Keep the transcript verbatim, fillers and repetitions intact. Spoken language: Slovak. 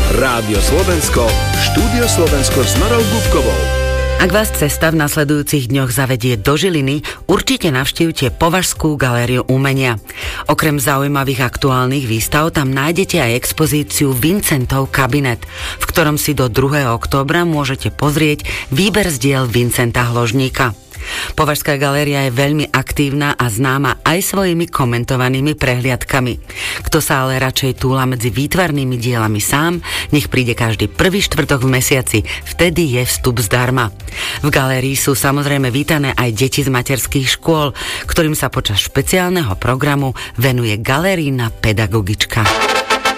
Rádio Slovensko, Štúdio Slovensko s Marou Gubkovou. Ak vás cesta v nasledujúcich dňoch zavedie do Žiliny, určite navštívte Považskú galériu umenia. Okrem zaujímavých aktuálnych výstav tam nájdete aj expozíciu Vincentov kabinet, v ktorom si do druhého októbra môžete pozrieť výber z diel Vincenta Hložníka. Považská galéria je veľmi aktívna a známa aj svojimi komentovanými prehliadkami. Kto sa ale radšej túla medzi výtvarnými dielami sám, nech príde každý prvý štvrtok v mesiaci, vtedy je vstup zdarma. V galérii sú samozrejme vítané aj deti z materských škôl, ktorým sa počas špeciálneho programu venuje galerijná pedagogička.